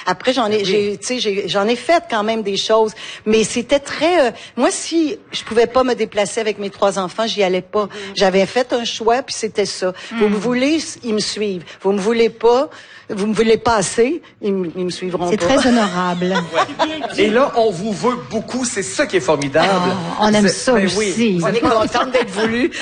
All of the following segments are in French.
Après, j'en ai fait quand même des choses. Mais c'était très... moi, si je pouvais pas me déplacer avec mes 3 enfants, j'y allais pas. J'avais fait un choix, puis c'était ça. Vous me voulez, ils me suivent. Vous me voulez pas... Vous me voulez pas assez, ils me suivront pas. C'est très honorable. Et là, on vous veut beaucoup, c'est ça qui est formidable. On aime ça aussi. Oui. On est contente d'être voulu.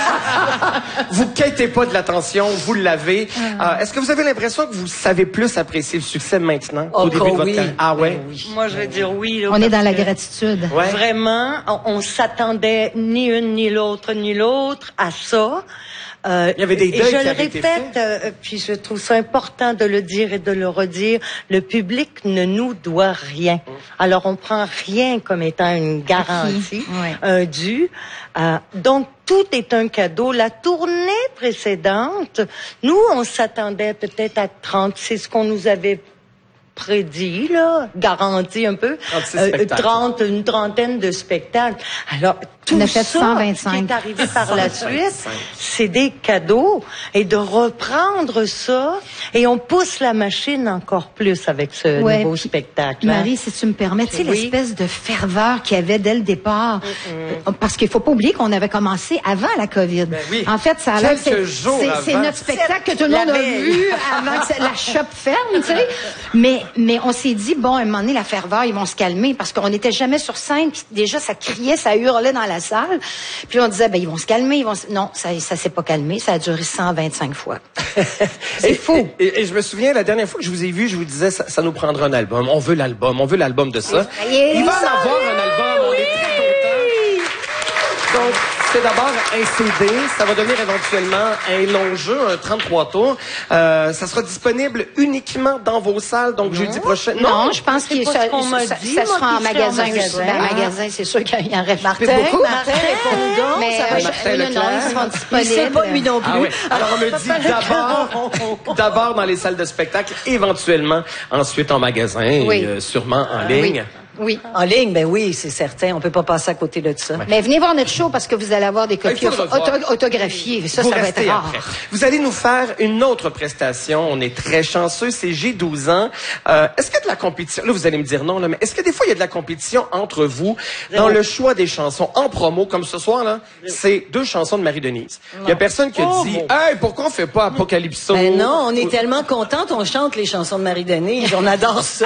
Vous quêtez pas de l'attention, vous l'avez. Est-ce que vous avez l'impression que vous savez plus apprécier le succès maintenant au début de votre carrière? Ah ouais? Oui. Moi, je vais dire oui. Là, On est dans la gratitude. Ouais. Vraiment, on s'attendait ni une ni l'autre à ça. Il y avait des deuils et je qui le avaient été répète, puis je trouve ça important de le dire et de le redire, le public ne nous doit rien. Alors, on prend rien comme étant une garantie, un dû. Donc, tout est un cadeau. La tournée précédente, nous, on s'attendait peut-être à 30, c'est ce qu'on nous avait prédit, là, garanti un peu, une trentaine de spectacles. Alors, tout ça 125. qui est arrivé par la suite, c'est des cadeaux. Et de reprendre ça, et on pousse la machine encore plus avec ce nouveau spectacle. Marie, si tu me permets, tu sais, l'espèce de ferveur qu'il y avait dès le départ, parce qu'il faut pas oublier qu'on avait commencé avant la COVID. Ben oui. En fait, ça a l'air c'est notre spectacle que tout le monde a vu avant que la shop ferme, tu sais. Mais on s'est dit, bon, à un moment donné, la ferveur, ils vont se calmer, parce qu'on n'était jamais sur scène, puis déjà, ça criait, ça hurlait dans la salle. Puis on disait, ben, ils vont se calmer, Non, ça s'est pas calmé, ça a duré 125 fois. C'est fou. Et je me souviens, la dernière fois que je vous ai vu, je vous disais, ça nous prendra un album. On veut l'album de ça. Il va en avoir un album, on est très contents. Donc, c'est d'abord un CD, ça va devenir éventuellement un long jeu, un 33 tours. Ça sera disponible uniquement dans vos salles, donc jeudi prochain. Non, je pense que ça sera en magasin aussi. Ben, en magasin, c'est sûr qu'il y en reste beaucoup. Martin, réponds donc. Mais non, ils seront disponibles. C'est pas lui non plus. Ah ouais. Alors, on me dit d'abord dans les salles de spectacle, éventuellement, ensuite en magasin, et, sûrement en ligne. Oui. En ligne, ben oui, c'est certain. On peut pas passer à côté de ça. Mais venez voir notre show parce que vous allez avoir des copies autographiées. Ça va être rare. Après. Vous allez nous faire une autre prestation. On est très chanceux. C'est J'ai 12 ans. Est-ce qu'il y a de la compétition? Là, vous allez me dire non, là, mais est-ce que des fois, il y a de la compétition entre vous dans le choix des chansons en promo, comme ce soir, là? C'est 2 chansons de Marie-Denise. Il y a personne qui a dit, hey, pourquoi on fait pas Apocalypso? Ben non, on est tellement contentes, on chante les chansons de Marie-Denise. On adore ça.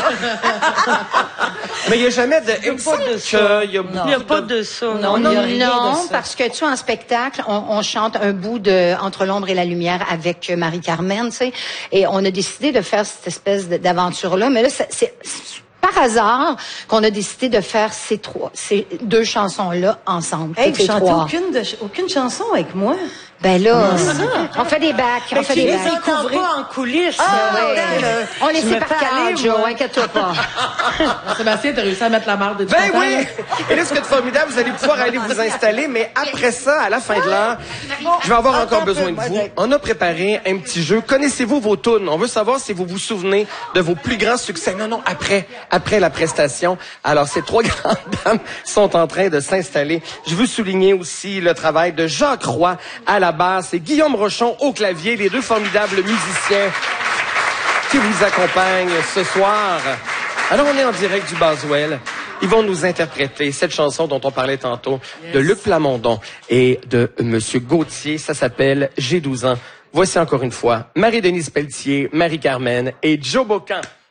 Mais il n'y a jamais de... Il n'y a pas de ça. Non, parce que tu vois, en spectacle, on chante un bout de Entre l'ombre et la lumière avec Marie-Carmen, tu sais, et on a décidé de faire cette espèce d'aventure-là. Mais là, c'est par hasard qu'on a décidé de faire ces 2 chansons-là ensemble. Hey, vous chantez aucune chanson avec moi? Ben là, on fait des bacs, on fait des bacs. Découvrir pas en coulisses. On les fait par cœur, Joe, inquiète-toi pas. Sébastien, t'as réussi à mettre la marde de Ben oui! Et là, ce qui est formidable, vous allez pouvoir aller vous installer, mais après ça, à la fin de l'heure, je vais avoir encore besoin de vous. On a préparé un petit jeu. Connaissez-vous vos tunes? On veut savoir si vous vous souvenez de vos plus grands succès. Non, après la prestation. Alors, ces 3 grandes dames sont en train de s'installer. Je veux souligner aussi le travail de Jacques Roy à la basse et Guillaume Rochon au clavier, les 2 formidables musiciens qui vous accompagnent ce soir. Alors, on est en direct du Boswell. Ils vont nous interpréter cette chanson dont on parlait tantôt, de Luc Plamondon et de Monsieur Gauthier. Ça s'appelle « J'ai 12 ans ». Voici encore une fois Marie-Denise Pelletier, Marie-Carmen et Joe Bocan.